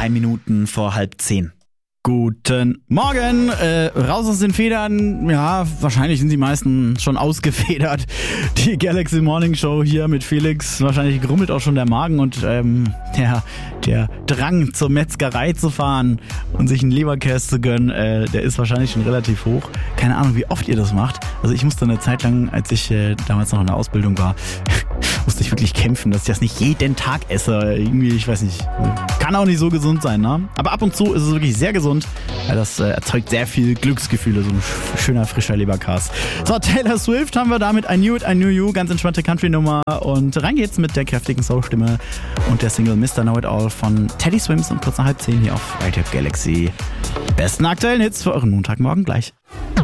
3 Minuten vor 9:30. Guten Morgen, raus aus den Federn, ja, wahrscheinlich sind die meisten schon ausgefedert. Die Galaxy Morning Show hier mit Felix, wahrscheinlich grummelt auch schon der Magen und der Drang zur Metzgerei zu fahren und sich einen Leberkäse zu gönnen, der ist wahrscheinlich schon relativ hoch. Keine Ahnung, wie oft ihr das macht. Also ich musste eine Zeit lang, als ich damals noch in der Ausbildung war, musste ich wirklich kämpfen, dass ich das nicht jeden Tag esse. Irgendwie, ich weiß nicht, kann auch nicht so gesund sein, ne? Aber ab und zu ist es wirklich sehr gesund. Weil das erzeugt sehr viel Glücksgefühle, so ein schöner, frischer Leberkäse. So, Taylor Swift haben wir damit I Knew It, I Knew You, ganz entspannte Country-Nummer. Und rein geht's mit der kräftigen Soul-Stimme und der Single Mr. Know It All von Teddy Swims und kurz nach 9:30 hier auf Radio Galaxy. Besten aktuellen Hits für euren Montagmorgen gleich.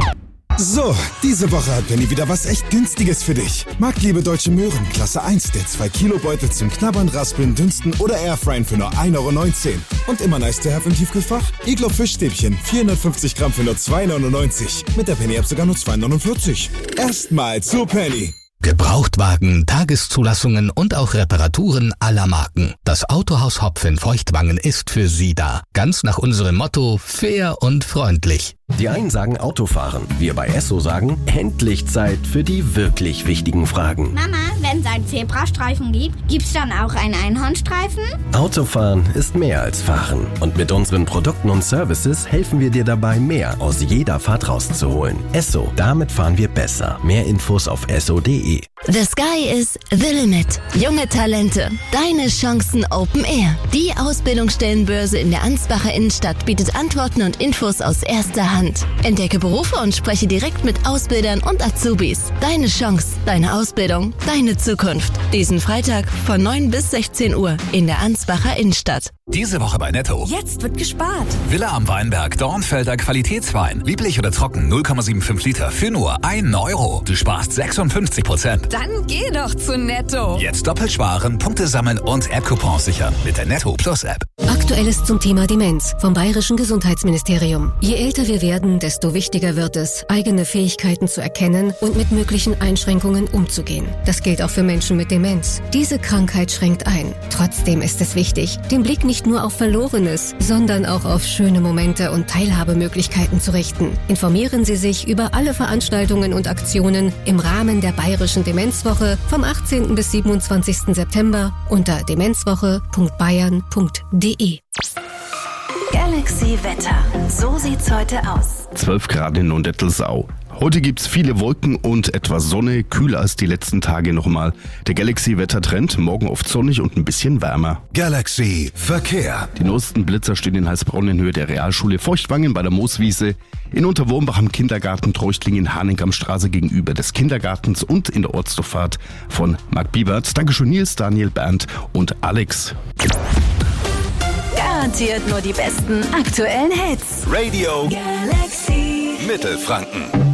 So, diese Woche hat Penny wieder was echt Günstiges für dich. Marktliebe Deutsche Möhren, Klasse 1, der 2-Kilo-Beutel zum Knabbern, Raspeln, Dünsten oder Airfryen für nur 1,19 €. Und immer nice to have im Tiefkühlfach? Iglo Fischstäbchen, 450 Gramm für nur 2,99 €. Mit der Penny-App sogar nur 2,49 €. Erstmal zu Penny. Gebrauchtwagen, Tageszulassungen und auch Reparaturen aller Marken. Das Autohaus Hopf in Feuchtwangen ist für Sie da. Ganz nach unserem Motto: fair und freundlich. Die einen sagen Autofahren, wir bei Esso sagen, endlich Zeit für die wirklich wichtigen Fragen. Mama, wenn es einen Zebrastreifen gibt, gibt's dann auch einen Einhornstreifen? Autofahren ist mehr als Fahren. Und mit unseren Produkten und Services helfen wir dir dabei, mehr aus jeder Fahrt rauszuholen. Esso, damit fahren wir besser. Mehr Infos auf esso.de. The sky is the limit. Junge Talente, deine Chancen Open Air. Die Ausbildungsstellenbörse in der Ansbacher Innenstadt bietet Antworten und Infos aus erster Hand. Entdecke Berufe und spreche direkt mit Ausbildern und Azubis. Deine Chance, deine Ausbildung, deine Zukunft. Diesen Freitag von 9 bis 16 Uhr in der Ansbacher Innenstadt. Diese Woche bei Netto. Jetzt wird gespart. Villa am Weinberg, Dornfelder Qualitätswein. Lieblich oder trocken, 0,75 Liter für nur 1 €. Du sparst 56%. Dann geh doch zu Netto. Jetzt doppelt sparen, Punkte sammeln und App-Coupons sichern mit der Netto Plus App. Aktuelles zum Thema Demenz vom Bayerischen Gesundheitsministerium. Je älter wir werden, desto wichtiger wird es, eigene Fähigkeiten zu erkennen und mit möglichen Einschränkungen umzugehen. Das gilt auch für Menschen mit Demenz. Diese Krankheit schränkt ein. Trotzdem ist es wichtig, den Blick nicht nur auf Verlorenes, sondern auch auf schöne Momente und Teilhabemöglichkeiten zu richten. Informieren Sie sich über alle Veranstaltungen und Aktionen im Rahmen der Bayerischen Demenzwoche vom 18. bis 27. September unter demenzwoche.bayern.de. Galaxy Wetter. So sieht's heute aus. 12 Grad in Nondettelsau. Heute gibt's viele Wolken und etwas Sonne, kühler als die letzten Tage nochmal. Der Galaxy-Wettertrend, morgen oft sonnig und ein bisschen wärmer. Galaxy Verkehr. Die neuesten Blitzer stehen in Heilsbronn in Höhe der Realschule Feuchtwangen bei der Mooswiese, in Unterwurmbach am Kindergarten Treuchtling in Hahnenkammstraße gegenüber des Kindergartens und in der Ortsdurchfahrt von Marc Biebert. Dankeschön Nils, Daniel, Bernd und Alex. Garantiert nur die besten aktuellen Hits. Radio Galaxy Mittelfranken.